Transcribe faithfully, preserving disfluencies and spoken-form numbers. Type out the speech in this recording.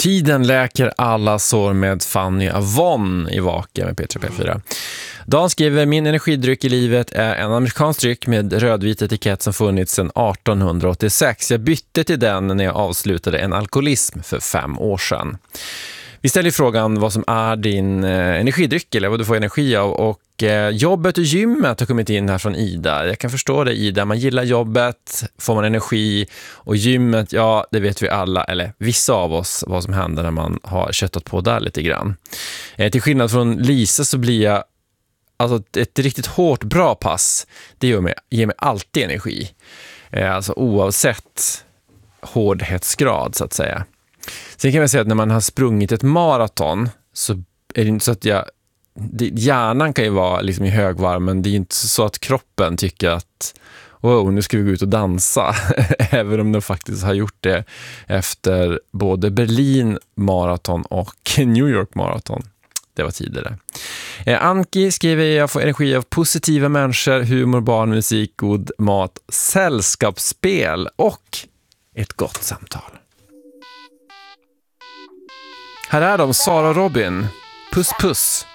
Tiden läker alla sår med Fanny Avon i Vaka med P tre P fyra. Dan skriver, min energidryck i livet är en amerikansk dryck med rödvit etikett som funnits sedan arton åttiosex. Jag bytte till den när jag avslutade en alkoholism för fem år sedan. Vi ställer frågan vad som är din eh, energidryck eller vad du får energi av, och eh, jobbet och gymmet har kommit in här från Ida. Jag kan förstå det, Ida. Man gillar jobbet, får man energi, och gymmet, ja, det vet vi alla, eller vissa av oss, vad som händer när man har köttat på där lite grann. Eh, till skillnad från Lisa så blir jag, alltså ett riktigt hårt bra pass, det ger mig, ger mig alltid energi. Eh, alltså oavsett hårdhetsgrad så att säga. Sen kan man säga att när man har sprungit ett maraton så är det inte så att jag, det, hjärnan kan ju vara liksom i högvarv, men det är inte så att kroppen tycker att wow, nu ska vi gå ut och dansa. Även om de faktiskt har gjort det efter både Berlin maraton och New York maraton. Det var tidigare. Eh, Anki skriver, jag får energi av positiva människor, humor, barn, musik, god mat, sällskapsspel och ett gott samtal. Här är de, Sara och Robin. Puss puss.